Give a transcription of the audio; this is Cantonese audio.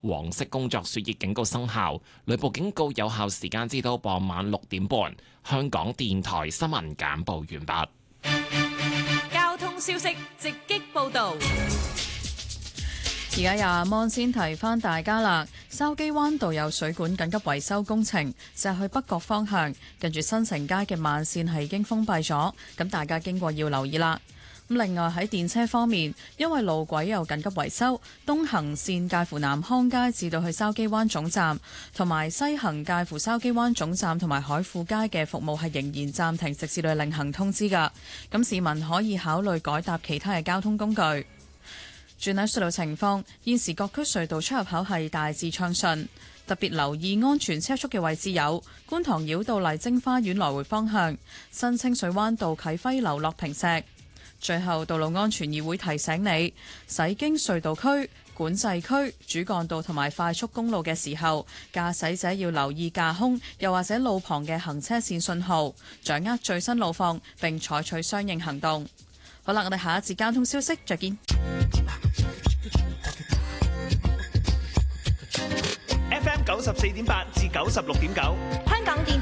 黃色工作暑熱警告生效，雷暴警告有效時間至到傍晚6點半。香港電台新聞簡報完畢。 交通消息直擊報導。 而家由阿芒先提翻大家啦，筲箕灣道有水管緊急維修工程，就係去北角方向，近住新城街嘅慢線係已經封閉咗，咁大家經過要留意啦。咁另外喺電車方面，因為路軌有緊急維修，東行線介乎南康街至到去筲箕灣總站，同埋西行介乎筲箕灣總站同埋海富街嘅服務係仍然暫停，直至到另行通知㗎。咁市民可以考慮改搭其他嘅交通工具。轉喺隧道情況，現時各區隧道出入口係大致暢順，特別留意安全車速嘅位置有觀塘繞道麗晶花園來回方向、新清水灣道啟輝樓落坪石。最後，道路安全議會提醒你，駛經隧道區、管制區、主幹道同埋快速公路嘅時候，駕駛者要留意架空又或者路旁嘅行車線信號，掌握最新路況並採取相應行動。好啦，我哋下一節交通消息再見。 FM 94.8至96.9， 香港電